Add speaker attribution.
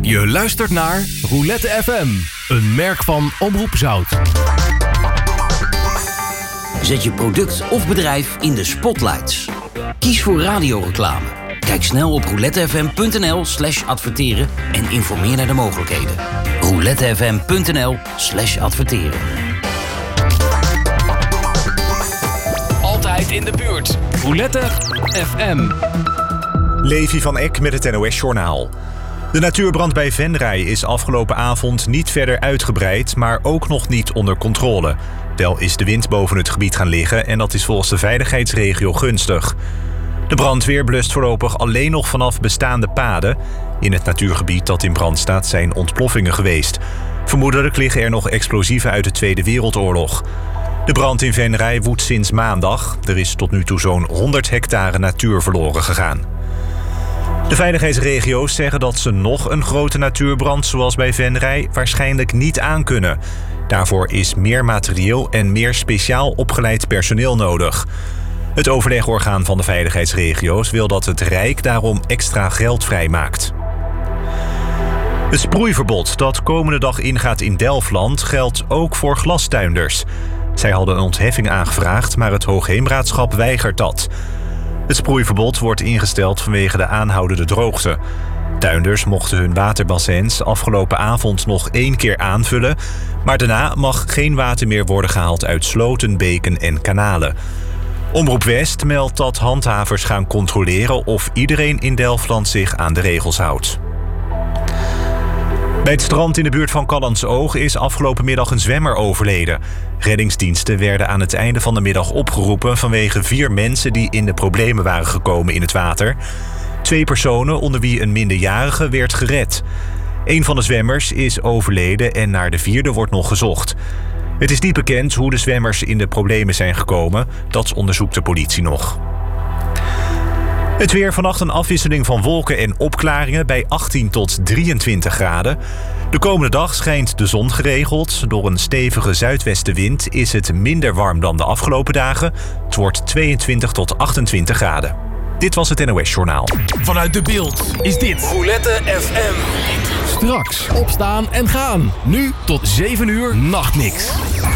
Speaker 1: Je luistert naar Roulette FM, een merk van Omroep Zout.
Speaker 2: Zet je product of bedrijf in de spotlights. Kies voor radioreclame. Kijk snel op roulettefm.nl/adverteren en informeer naar de mogelijkheden. roulettefm.nl/adverteren.
Speaker 1: Altijd in de buurt. Roulette FM.
Speaker 3: Levi van Eck met het NOS-journaal. De natuurbrand bij Venray is afgelopen avond niet verder uitgebreid, maar ook nog niet onder controle. Wel is de wind boven het gebied gaan liggen en dat is volgens de veiligheidsregio gunstig. De brandweer blust voorlopig alleen nog vanaf bestaande paden. In het natuurgebied dat in brand staat zijn ontploffingen geweest. Vermoedelijk liggen er nog explosieven uit de Tweede Wereldoorlog. De brand in Venray woedt sinds maandag. Er is tot nu toe zo'n 100 hectare natuur verloren gegaan. De veiligheidsregio's zeggen dat ze nog een grote natuurbrand zoals bij Venray waarschijnlijk niet aankunnen. Daarvoor is meer materieel en meer speciaal opgeleid personeel nodig. Het overlegorgaan van de veiligheidsregio's wil dat het Rijk daarom extra geld vrijmaakt. Het sproeiverbod dat komende dag ingaat in Delfland geldt ook voor glastuinders. Zij hadden een ontheffing aangevraagd, maar het Hoogheemraadschap weigert dat. Het sproeiverbod wordt ingesteld vanwege de aanhoudende droogte. Tuinders mochten hun waterbassins afgelopen avond nog 1 keer aanvullen, maar daarna mag geen water meer worden gehaald uit sloten, beken en kanalen. Omroep West meldt dat handhavers gaan controleren of iedereen in Delfland zich aan de regels houdt. Bij het strand in de buurt van Callantsoog is afgelopen middag een zwemmer overleden. Reddingsdiensten werden aan het einde van de middag opgeroepen vanwege 4 mensen die in de problemen waren gekomen in het water. 2 personen, onder wie een minderjarige, werd gered. 1 van de zwemmers is overleden en naar de 4e wordt nog gezocht. Het is niet bekend hoe de zwemmers in de problemen zijn gekomen. Dat onderzoekt de politie nog. Het weer: vannacht een afwisseling van wolken en opklaringen bij 18 tot 23 graden. De komende dag schijnt de zon geregeld. Door een stevige zuidwestenwind is het minder warm dan de afgelopen dagen. Het wordt 22 tot 28 graden. Dit was het NOS-journaal.
Speaker 1: Vanuit De Beeld is dit Roulette FM. Straks opstaan en gaan. Nu tot 7 uur nachtmix.